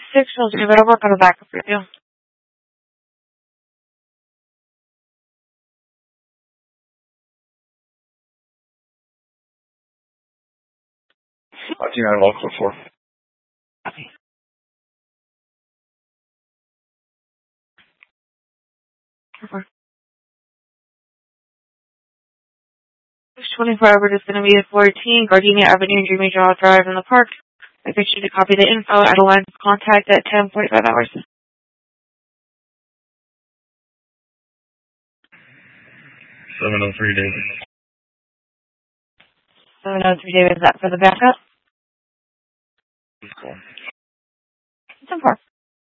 6, we'll do a bit of work on the backup for you. T9 local 4. Okay. 24 Albert is going to be at 14 Gardenia Avenue, Jimmy Jaw Drive in the park. I get you to copy the info at a line of contact at 10:45 hours. 703 David. 703 David, is that for the backup? Cool. It's in park.